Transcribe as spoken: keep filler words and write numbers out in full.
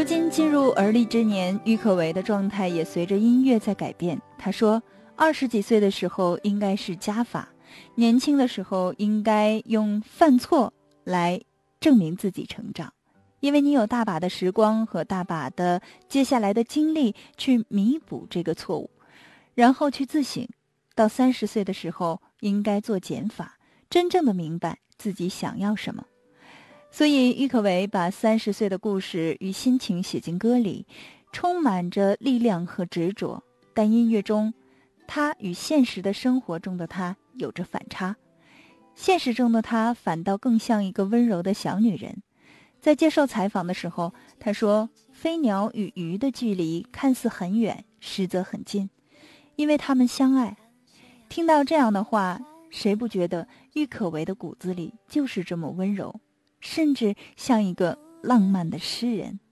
如今进入而立之年，郁可唯的状态也随着音乐在改变。他说，二十几岁的时候应该是加法，年轻的时候应该用犯错来证明自己成长，因为你有大把的时光和大把的接下来的精力去弥补这个错误，然后去自省。到三十岁的时候应该做减法，真正的明白自己想要什么。所以郁可唯把三十岁的故事与心情写进歌里，充满着力量和执着，但音乐中她与现实的生活中的她有着反差。现实中的她反倒更像一个温柔的小女人。在接受采访的时候，她说，飞鸟与鱼的距离看似很远，实则很近，因为他们相爱。听到这样的话，谁不觉得郁可唯的骨子里就是这么温柔，甚至像一个浪漫的诗人。